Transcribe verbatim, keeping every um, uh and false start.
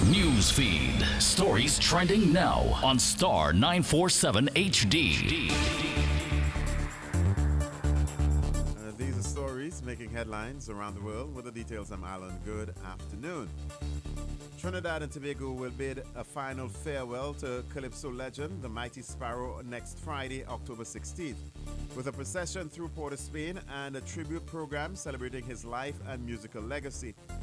News feed. Stories trending now on Star nine forty-seven H D. Uh, these are stories making headlines around the world. With the details, I'm Alan. Good afternoon. Trinidad and Tobago will bid a final farewell to Calypso legend, the Mighty Sparrow, next Friday, October sixteenth, with a procession through Port of Spain and a tribute program celebrating his life and musical legacy.